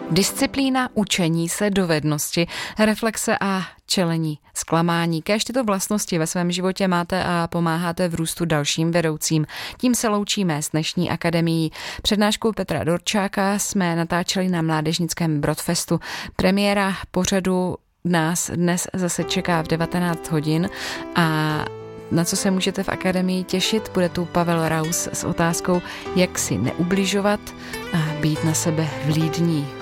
Disciplína, učení se, dovednosti, reflexe a čelení zklamání. Kéž tyto vlastnosti ve svém životě máte a pomáháte v růstu dalším vedoucím. Tím se loučíme s dnešní akademií. Přednášku Petra Dorčáka jsme natáčeli na Mládežnickém Brodfestu. Premiéra pořadu nás dnes zase čeká v 19 hodin a na co se můžete v akademii těšit, bude tu Pavel Raus s otázkou, jak si neubližovat a být na sebe vlídní.